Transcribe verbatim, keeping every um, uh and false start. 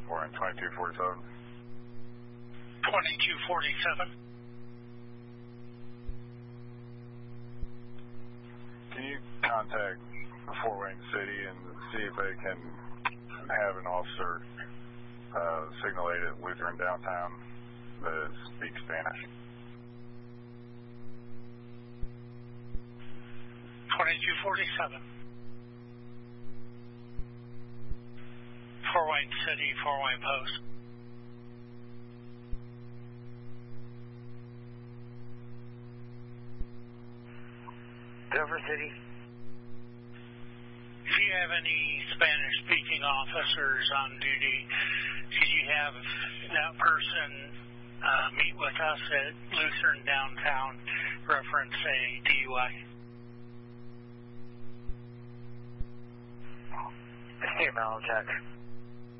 for twenty-two forty-seven. twenty-two forty-seven. Can you contact Fort Wayne City and see if they can have an officer uh, signal eight at Lutheran downtown that speaks Spanish? twenty-two forty-seven. Fort Wayne City, Fort Wayne Post. Dover City. If you have any Spanish-speaking officers on duty, could you have that person uh, meet with us at Lutheran downtown, reference a D U I? Steve Malajack.